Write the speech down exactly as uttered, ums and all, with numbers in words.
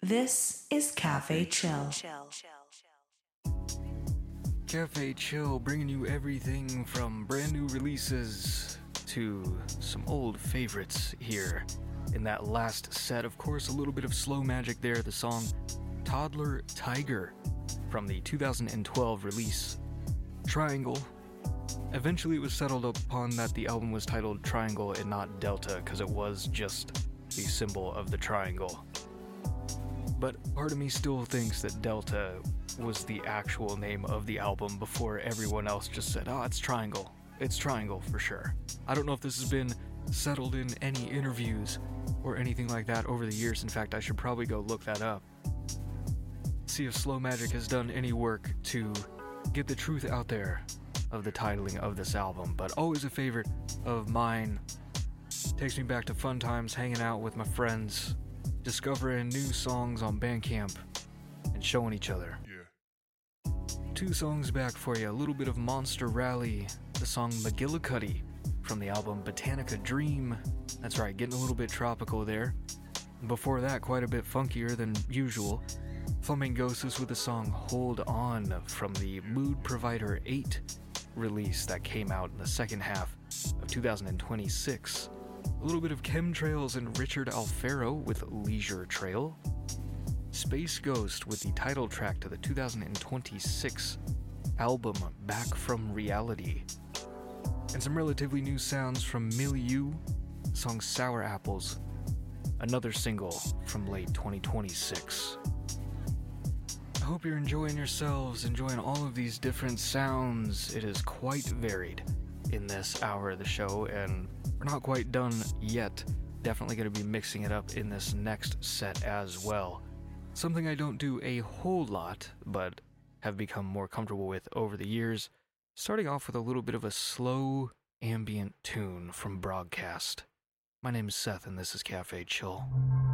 This is Cafe Chill. Cafe Chill, bringing you everything from brand new releases to some old favorites here. In that last set, of course, a little bit of Slow Magic there, the song Toddler Tiger from the two thousand twelve release Triangle. Eventually it was settled upon that the album was titled Triangle and not Delta, because it was just the symbol of the triangle. But part of me still thinks that Delta was the actual name of the album before everyone else just said, oh, it's Triangle. It's Triangle for sure. I don't know if this has been settled in any interviews or anything like that over the years. In fact, I should probably go look that up. See if Slow Magic has done any work to get the truth out there of the titling of this album. But always a favorite of mine. Takes me back to fun times hanging out with my friends, discovering new songs on Bandcamp, and showing each other. Yeah. Two songs back for you. A little bit of Monster Rally, the song McGillicuddy from the album Botanica Dream. That's right, getting a little bit tropical there. Before that, quite a bit funkier than usual. Flamingosis with the song Hold On from the Mood Provider eight release that came out in the second half of two thousand twenty-six. A little bit of Chemtrails and Richard Alfaro with Leisure Trail. Space Ghost with the title track to the two thousand twenty-six album Back From Reality. And some relatively new sounds from Milieu, the song Sour Apples, another single from late twenty twenty-six. I hope you're enjoying yourselves, enjoying all of these different sounds. It is quite varied in this hour of the show, and we're not quite done yet. Definitely going to be mixing it up in this next set as well. Something I don't do a whole lot, but have become more comfortable with over the years. Starting off with a little bit of a slow ambient tune from Broadcast. My name is Seth, and this is Cafe Chill.